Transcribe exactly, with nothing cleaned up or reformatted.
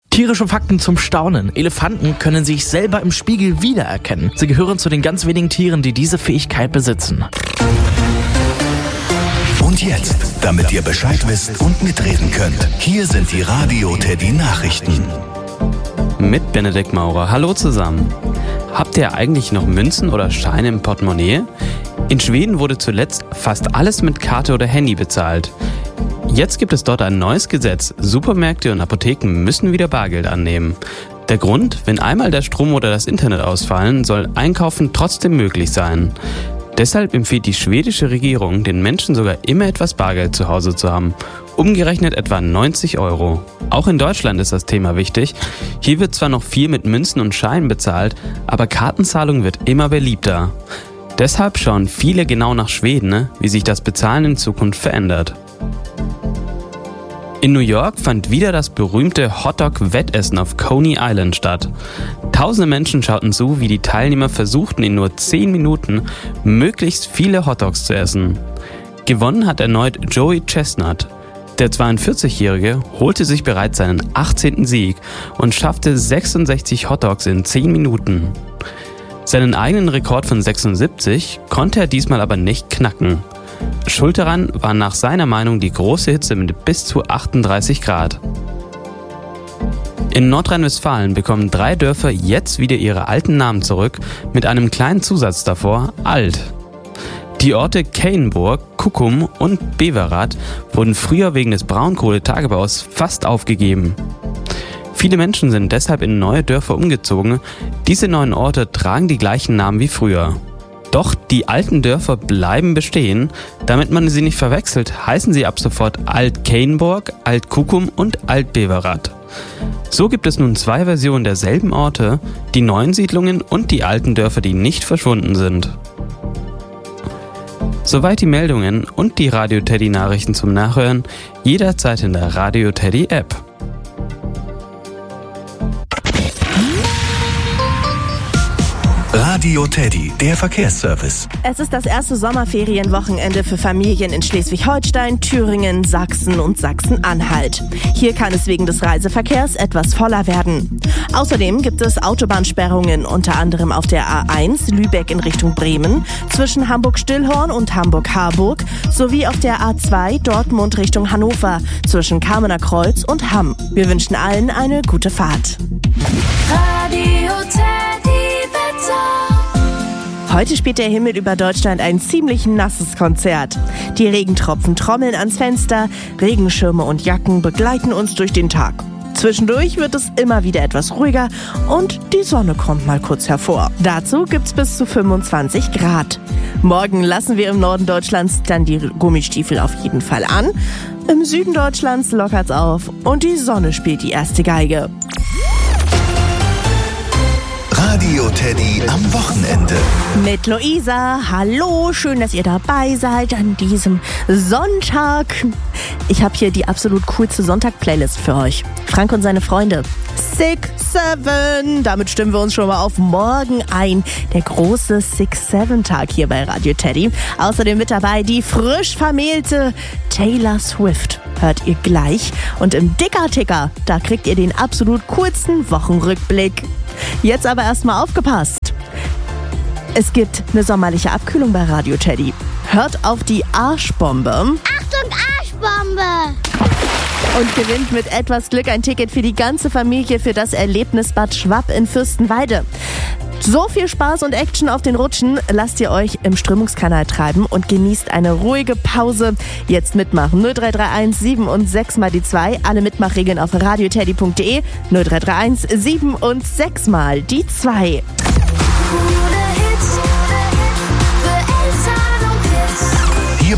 Tierische Fakten zum Staunen. Elefanten können sich selber im Spiegel wiedererkennen. Sie gehören zu den ganz wenigen Tieren, die diese Fähigkeit besitzen. Und jetzt, damit ihr Bescheid wisst und mitreden könnt, hier sind die Radio Teddy Nachrichten. Mit Benedikt Maurer. Hallo zusammen. Habt ihr eigentlich noch Münzen oder Scheine im Portemonnaie? In Schweden wurde zuletzt fast alles mit Karte oder Handy bezahlt. Jetzt gibt es dort ein neues Gesetz. Supermärkte und Apotheken müssen wieder Bargeld annehmen. Der Grund? Wenn einmal der Strom oder das Internet ausfallen, soll Einkaufen trotzdem möglich sein. Deshalb empfiehlt die schwedische Regierung, den Menschen sogar immer etwas Bargeld zu Hause zu haben. Umgerechnet etwa neunzig Euro. Auch in Deutschland ist das Thema wichtig. Hier wird zwar noch viel mit Münzen und Scheinen bezahlt, aber Kartenzahlung wird immer beliebter. Deshalb schauen viele genau nach Schweden, wie sich das Bezahlen in Zukunft verändert. In New York fand wieder das berühmte Hotdog-Wettessen auf Coney Island statt. Tausende Menschen schauten zu, wie die Teilnehmer versuchten, in nur zehn Minuten möglichst viele Hotdogs zu essen. Gewonnen hat erneut Joey Chestnut. Der zweiundvierzigjährige holte sich bereits seinen achtzehnten Sieg und schaffte sechsundsechzig Hotdogs in zehn Minuten. Seinen eigenen Rekord von sechsundsiebzig konnte er diesmal aber nicht knacken. Schuld daran war nach seiner Meinung die große Hitze mit bis zu achtunddreißig Grad. In Nordrhein-Westfalen bekommen drei Dörfer jetzt wieder ihre alten Namen zurück, mit einem kleinen Zusatz davor, alt. Die Orte Keienburg, Kuckum und Beverath wurden früher wegen des Braunkohletagebaus fast aufgegeben. Viele Menschen sind deshalb in neue Dörfer umgezogen. Diese neuen Orte tragen die gleichen Namen wie früher. Doch die alten Dörfer bleiben bestehen. Damit man sie nicht verwechselt, heißen sie ab sofort Alt-Keienburg, Alt-Kuckum und Alt-Beverath. So gibt es nun zwei Versionen derselben Orte, die neuen Siedlungen und die alten Dörfer, die nicht verschwunden sind. Soweit die Meldungen und die Radio Teddy Nachrichten zum Nachhören, jederzeit in der Radio Teddy App. Radio Teddy, der Verkehrsservice. Es ist das erste Sommerferienwochenende für Familien in Schleswig-Holstein, Thüringen, Sachsen und Sachsen-Anhalt. Hier kann es wegen des Reiseverkehrs etwas voller werden. Außerdem gibt es Autobahnsperrungen, unter anderem auf der A eins Lübeck in Richtung Bremen, zwischen Hamburg-Stillhorn und Hamburg-Harburg, sowie auf der A zwei Dortmund Richtung Hannover, zwischen Kamener Kreuz und Hamm. Wir wünschen allen eine gute Fahrt. Radio Teddy. Heute spielt der Himmel über Deutschland ein ziemlich nasses Konzert. Die Regentropfen trommeln ans Fenster, Regenschirme und Jacken begleiten uns durch den Tag. Zwischendurch wird es immer wieder etwas ruhiger und die Sonne kommt mal kurz hervor. Dazu gibt's bis zu fünfundzwanzig Grad. Morgen lassen wir im Norden Deutschlands dann die Gummistiefel auf jeden Fall an. Im Süden Deutschlands lockert's auf und die Sonne spielt die erste Geige. Radio Teddy am Wochenende. Mit Luisa. Hallo, schön, dass ihr dabei seid an diesem Sonntag. Ich habe hier die absolut coolste Sonntag-Playlist für euch. Frank und seine Freunde. Six Seven. Damit stimmen wir uns schon mal auf morgen ein. Der große Six Seven Tag hier bei Radio Teddy. Außerdem mit dabei die frisch vermählte Taylor Swift. Hört ihr gleich. Und im Dicker-Ticker, da kriegt ihr den absolut coolsten Wochenrückblick. Jetzt aber erstmal aufgepasst. Es gibt eine sommerliche Abkühlung bei Radio Teddy. Hört auf die Arschbombe. Achtung, Arschbombe! Und gewinnt mit etwas Glück ein Ticket für die ganze Familie für das Erlebnisbad Schwapp in Fürstenwalde. So viel Spaß und Action auf den Rutschen. Lasst ihr euch im Strömungskanal treiben und genießt eine ruhige Pause. Jetzt mitmachen. null drei drei eins sieben und sechs mal die zwei. Alle Mitmachregeln auf radioteddy punkt de. null drei drei eins sieben und sechs mal die zwei.